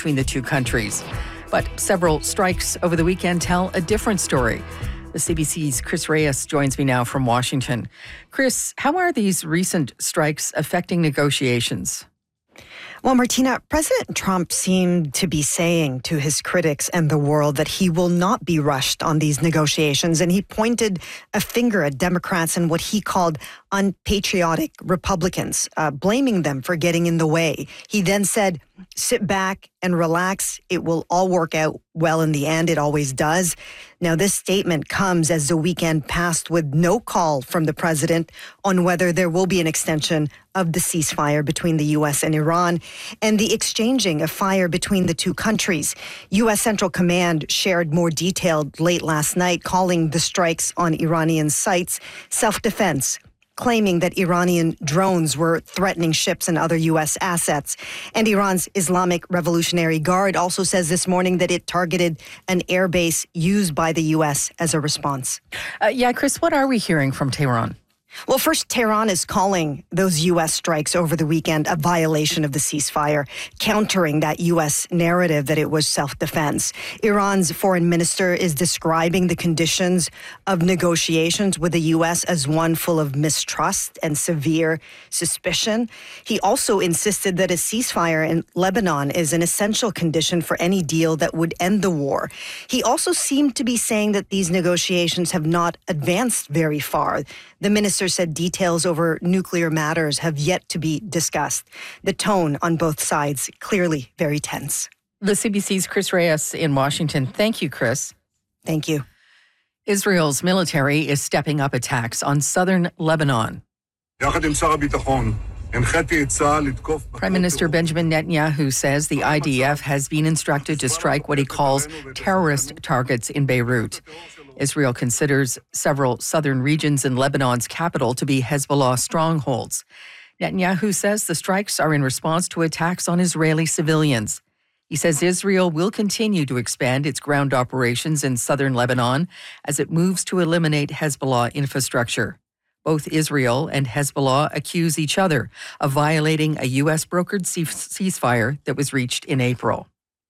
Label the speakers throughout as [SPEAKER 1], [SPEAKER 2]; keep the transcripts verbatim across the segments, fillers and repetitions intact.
[SPEAKER 1] between the two countries. But several strikes over the weekend tell a different story. The C B C's Chris Reyes joins me now from Washington. Chris, how are these recent strikes affecting negotiations?
[SPEAKER 2] Well, Martina, President Trump seemed to be saying to his critics and the world that he will not be rushed on these negotiations. And he pointed a finger at Democrats and what he called unpatriotic Republicans, uh, blaming them for getting in the way. He then said, sit back and relax. It will all work out well in the end. It always does. Now, this statement comes as the weekend passed with no call from the president on whether there will be an extension of the ceasefire between the U S and Iran and the exchanging of fire between the two countries. U S Central Command shared more detail late last night, calling the strikes on Iranian sites self-defense, claiming that Iranian drones were threatening ships and other U S assets. And Iran's Islamic Revolutionary Guard also says this morning that it targeted an airbase used by the U S as a response.
[SPEAKER 1] Uh, yeah, Chris, what are we hearing from Tehran?
[SPEAKER 2] Well, first, Tehran is calling those U S strikes over the weekend a violation of the ceasefire, countering that U S narrative that it was self-defense. Iran's foreign minister is describing the conditions of negotiations with the U S as one full of mistrust and severe suspicion. He also insisted that a ceasefire in Lebanon is an essential condition for any deal that would end the war. He also seemed to be saying that these negotiations have not advanced very far. The minister said details over nuclear matters have yet to be discussed. The tone on both sides clearly very tense.
[SPEAKER 1] The C B C's Chris Reyes in Washington. Thank you, Chris.
[SPEAKER 2] Thank you.
[SPEAKER 1] Israel's military is stepping up attacks on southern Lebanon. Prime Minister Benjamin Netanyahu says the I D F has been instructed to strike what he calls terrorist targets in Beirut. Israel considers several southern regions in Lebanon's capital to be Hezbollah strongholds. Netanyahu says the strikes are in response to attacks on Israeli civilians. He says Israel will continue to expand its ground operations in southern Lebanon as it moves to eliminate Hezbollah infrastructure. Both Israel and Hezbollah accuse each other of violating a U S-brokered ceasefire that was reached in April.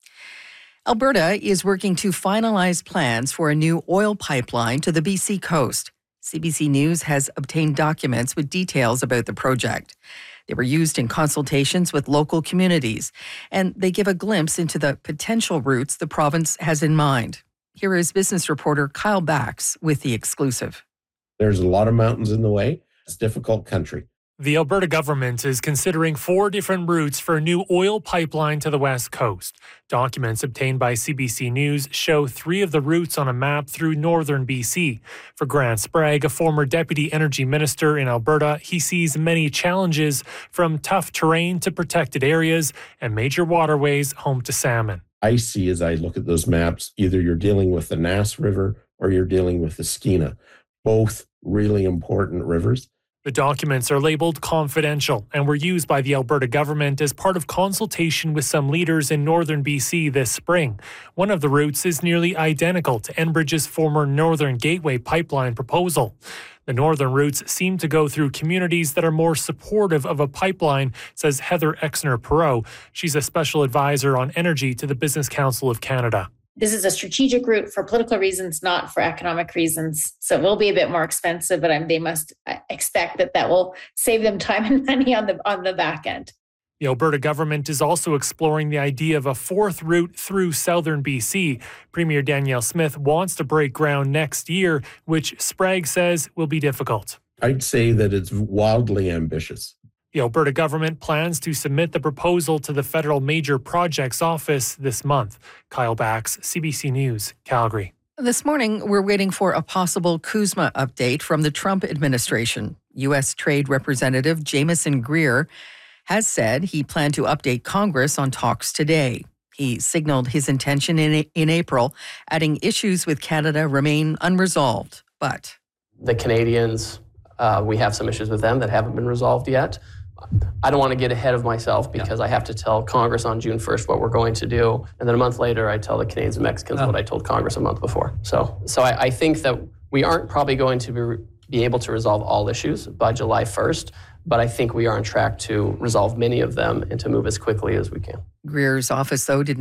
[SPEAKER 1] Alberta is working to finalize plans for a new oil pipeline to the B C coast. C B C News has obtained documents with details about the project. They were used in consultations with local communities, and they give a glimpse into the potential routes the province has in mind. Here is business reporter Kyle Bax with the exclusive.
[SPEAKER 3] There's a lot of mountains in the way. It's a difficult country.
[SPEAKER 4] The Alberta government is considering four different routes for a new oil pipeline to the west coast. Documents obtained by C B C News show three of the routes on a map through northern B C. For Grant Sprague, a former deputy energy minister in Alberta, he sees many challenges from tough terrain to protected areas and major waterways home to salmon.
[SPEAKER 3] I see as I look at those maps, either you're dealing with the Nass River or you're dealing with the Skeena, both really important rivers.
[SPEAKER 4] The documents are labeled confidential and were used by the Alberta government as part of consultation with some leaders in northern B C this spring. One of the routes is nearly identical to Enbridge's former Northern Gateway pipeline proposal. The northern routes seem to go through communities that are more supportive of a pipeline, says Heather Exner-Perot. She's a special advisor on energy to the Business Council of Canada.
[SPEAKER 5] This is a strategic route for political reasons, not for economic reasons. So it will be a bit more expensive, but I'm, they must expect that that will save them time and money on the on the back end.
[SPEAKER 4] The Alberta government is also exploring the idea of a fourth route through southern B C. Premier Danielle Smith wants to break ground next year, which Sprague says will be difficult.
[SPEAKER 3] I'd say that it's wildly ambitious.
[SPEAKER 4] The Alberta government plans to submit the proposal to the Federal Major Projects Office this month. Kyle Bax, C B C News, Calgary.
[SPEAKER 1] This morning, we're waiting for a possible CUSMA update from the Trump administration. U S Trade Representative Jamieson Greer has said he planned to update Congress on talks today. He signaled his intention in, in April, adding issues with Canada remain unresolved. But
[SPEAKER 6] the Canadians, uh, we have some issues with them that haven't been resolved yet. I don't want to get ahead of myself because yeah. I have to tell Congress on June first what we're going to do. And then a month later, I tell the Canadians and Mexicans oh. what I told Congress a month before. So so I, I think that we aren't probably going to be, be able to resolve all issues by July first, but I think we are on track to resolve many of them and to move as quickly as we can.
[SPEAKER 1] Greer's office, though, did